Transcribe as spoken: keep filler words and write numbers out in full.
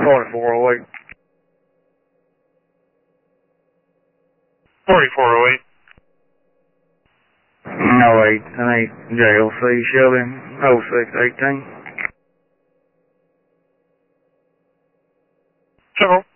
forty-four oh eight. forty-four oh eight. oh eight, and eight J L C Shelby, oh six eighteen. Several.